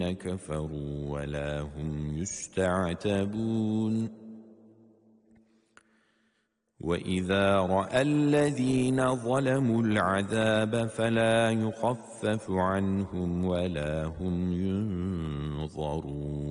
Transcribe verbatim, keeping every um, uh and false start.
كفروا ولا هم يستعتبون وإذا رأى الذين ظلموا العذاب فلا يخفف عنهم ولا هم ينظرون